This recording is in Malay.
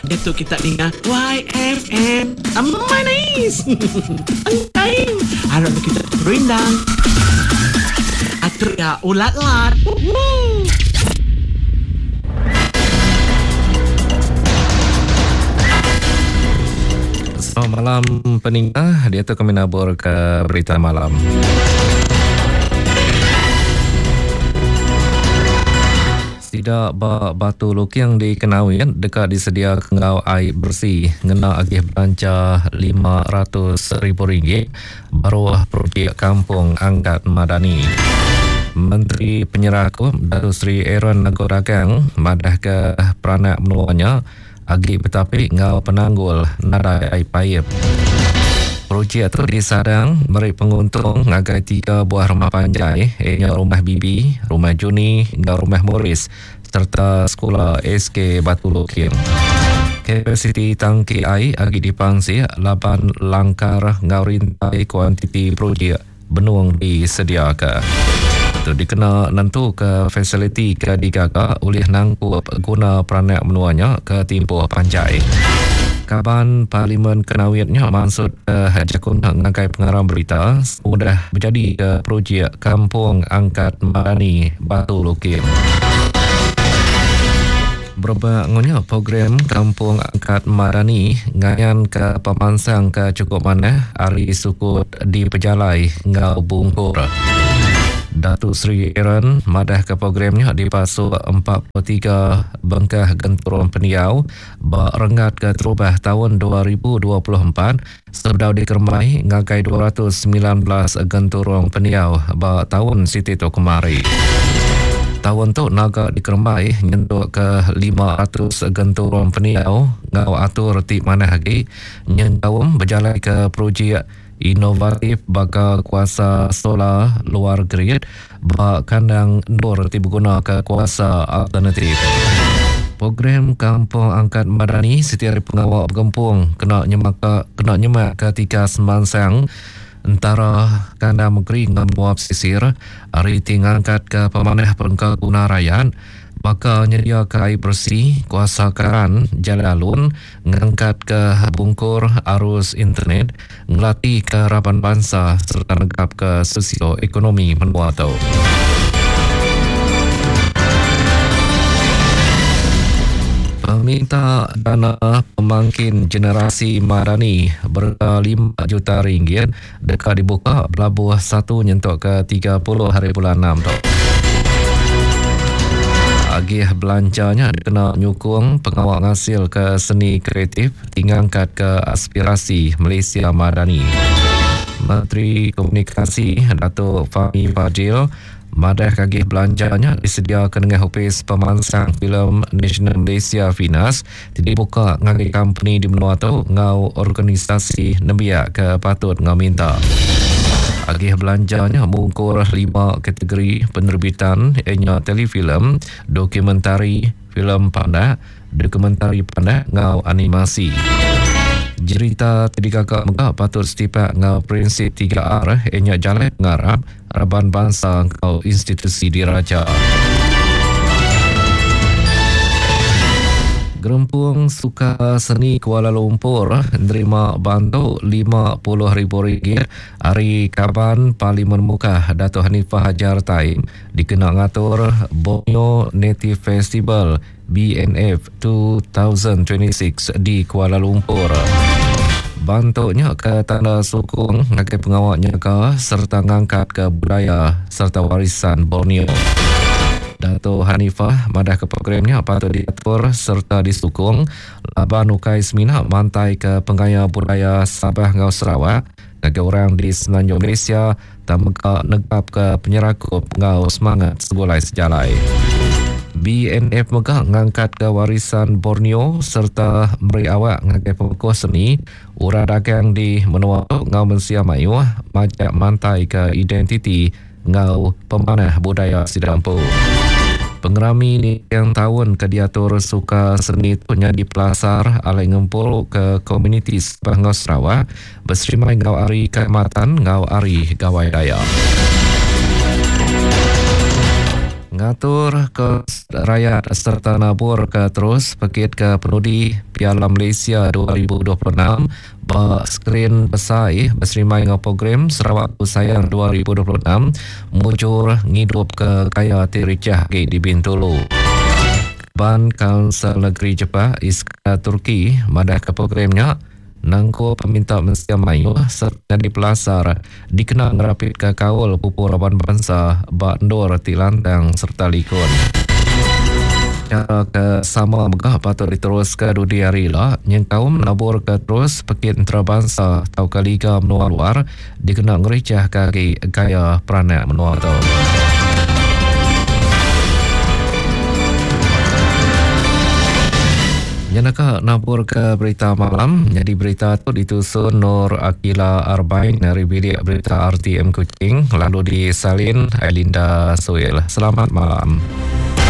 Dia tu kita dengar YFM. Manis. Ang time. Harap kita berindang. Atur ya ulat-lat. Selamat malam peningkah. Dia tu kami nabur ke berita malam. Tidak batu lukiang dikenaui dekat disedia kengau air bersih ngena agih belanja RM500,000 baruah projek kampung angkat Madani. Menteri Penyerakum Datuk Seri Aaron Nagodagang madah ke peranak menuanya agih betapik ngau penanggul nadai air paip. Projek itu disadang meri penguntung ngagai 3 buah rumah panjai, ianya rumah Bibi, rumah Juni dan rumah Morris serta sekolah SK Batu Lukim. Kapasiti tangki air agi dipangsi 8 langkar ngaurintai kuantiti projek benung disediakan. Itu dikena nentu ke fasiliti ke digagak oleh nangkup guna peranak menuanya ke timpuh panjai. Kaban Parlimen Kenawitnya maksud Jakun ngagai pengarang berita sudah menjadi ke projek kampung angkat Madani Batu Lukim. Berbangunnya program kampung angkat Madani ngayan ke pemansang ke cukup mana hari sukut di pejalai ngau bungkur. Datuk Seri Aaron madah ke programnya di pasu 43 bengkah genturun peniau berengat ke terubah tahun 2024 sebelum dikermai ngagai 219 genturun peniau tahun Siti tu kemari. Tahun tu naga dikermai nyentuk ke 500 genturun peniau ngau atur ti mana lagi nyentawum berjalan ke projek inovatif baka kuasa solar luar grid bak kandang nur dibeguna ke kuasa alternatif. Program kampung angkat Madani setiap pengawal bergempung kena nyemak ketika semansang antara kandang negeri dengan buah pesisir hari tinggal angkat ke pemanah perengkak guna rakyat maka nyedia ke air bersih, kuasa karan, jalan alun, ngangkat ke bungkur arus internet, ngelatih ke harapan bangsa serta negap ke sosioekonomi menua tau. Peminta dana pemangkin generasi Madani berharga RM5 juta dekat dibuka pelabuh 1 nyentuk ke 30 hari bulan 6 tau. Agih belanjanya dikena nyukung pengawal hasil ke seni kreatif tingangkat ke aspirasi Malaysia Madani. Menteri Komunikasi Datuk Fahmi Fadzil madah kagih belanjanya disediakan dengan Ofis Pemansang Filem Nasional Malaysia FINAS dibuka ngagai company di menua tu ngau organisasi nembiak ke patut ngau minta. Agih belanjanya mengukur 5 kategori penerbitan ianya telefilm, dokumentari, filem pandak, dokumentari pandak ngau animasi. Cerita tadi kakak megah patut setipak ngau prinsip 3R ianya jalan ngarap, harapan bangsa ngau institusi diraja. Gerempung Suka Seni Kuala Lumpur menerima bantu RM50,000 hari Kaban Parlimen Muka Datuk Hanifah Hajar Taim dikena ngatur Borneo Native Festival BNF 2026 di Kuala Lumpur. Bantunya ke tanda sokong ngagai pengawaknya ke serta ngangkat ke budaya serta warisan Borneo. Datuk Hanifah madah ke programnya patut diatur serta disokong laban ukai semina mantai ke penggaya budaya Sabah ngau Sarawak ngagai orang di Semenanjung Malaysia tamka negap ke penyerakup ngau semangat segulai sejalai. BNF Megah ngangkat ke warisan Borneo serta beri awak ngagai pemekuh seni ura dagang di menua ngau mensia mayu majak mantai ke identiti ngau pemanah budaya Sidampu. Pengerami ni yang tahun ke diatur suka seni punya di Pelasar alai ngempul ke komuniti Sepangau Sarawak berserimai ngau ari kekhidmatan ngau ari gawai daya. Ngatur ke rakyat serta nabur ke terus pakit ke penudi Piala Malaysia 2026 skrin besar berserimai dengan program Sarawak Ku Sayang 2026 mujur ngidup ke kaya tiricah di Bintulu. Ban Kansel Negeri Jepang Iska Turki madah ke programnya nangko peminta Malaysia Mayu serta di Pelasar dikenal ngerapit ke kawal pupur Raban Bangsa Bandor Tilantang serta Likun. Cara ke sama megah patut diteruskan dudi hari lah yang kaum menabur ke terus pekit antarabangsa atau ke Liga Menua Luar dikenal ngericah kaki gaya peranak menua tau. Janakah nabur ke berita malam. Jadi berita tu ditusun Nur Akila Arbain dari bilik berita RTM Kuching lalu disalin Elinda Soil. Selamat malam.